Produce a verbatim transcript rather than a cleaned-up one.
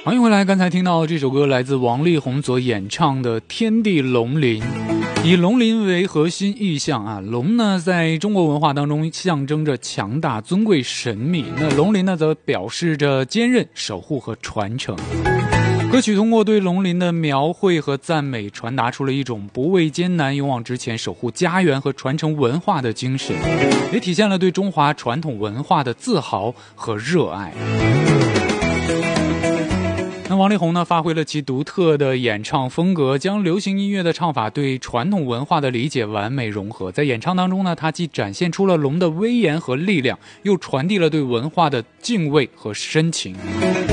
欢迎回来，刚才听到这首歌来自王力宏所演唱的《天地龙鳞》。以龙鳞为核心意象啊，龙呢在中国文化当中象征着强大、尊贵、神秘，那龙鳞呢则表示着坚韧、守护和传承。歌曲通过对龙鳞的描绘和赞美，传达出了一种不畏艰难、勇往直前、守护家园和传承文化的精神，也体现了对中华传统文化的自豪和热爱。那王力宏呢，发挥了其独特的演唱风格，将流行音乐的唱法对传统文化的理解完美融合。在演唱当中呢，他既展现出了龙的威严和力量，又传递了对文化的敬畏和深情。